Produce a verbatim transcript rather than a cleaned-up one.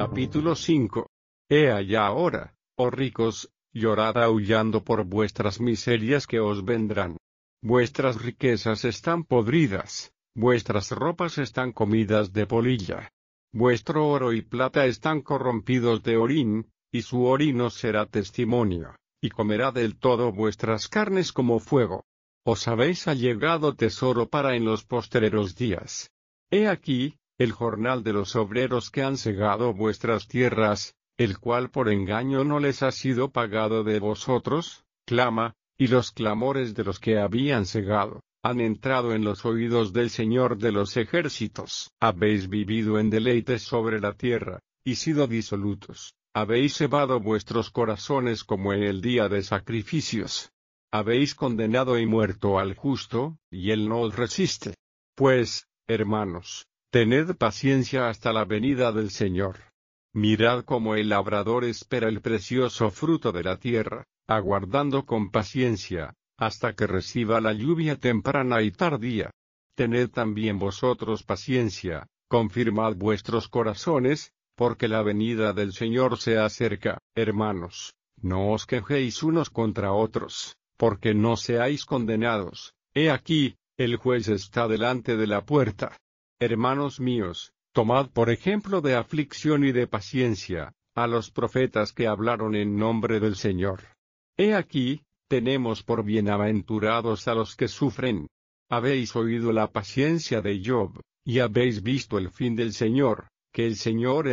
Capítulo cinco. He allá ahora, oh ricos, llorad aullando por vuestras miserias que os vendrán. Vuestras riquezas están podridas, vuestras ropas están comidas de polilla. Vuestro oro y plata están corrompidos de orín, y su orín os será testimonio, y comerá del todo vuestras carnes como fuego. Os habéis allegado tesoro para en los postreros días. He aquí, el jornal de los obreros que han segado vuestras tierras, el cual por engaño no les ha sido pagado de vosotros, clama, y los clamores de los que habían segado, han entrado en los oídos del Señor de los ejércitos. Habéis vivido en deleites sobre la tierra, y sido disolutos, habéis cebado vuestros corazones como en el día de sacrificios. Habéis condenado y muerto al justo, y él no os resiste. Pues, hermanos, tened paciencia hasta la venida del Señor. Mirad cómo el labrador espera el precioso fruto de la tierra, aguardando con paciencia, hasta que reciba la lluvia temprana y tardía. Tened también vosotros paciencia, confirmad vuestros corazones, porque la venida del Señor se acerca. Hermanos, no os quejéis unos contra otros, porque no seáis condenados. He aquí, el juez está delante de la puerta. Hermanos míos, tomad por ejemplo de aflicción y de paciencia, a los profetas que hablaron en nombre del Señor. He aquí, tenemos por bienaventurados a los que sufren. Habéis oído la paciencia de Job, y habéis visto el fin del Señor, que el Señor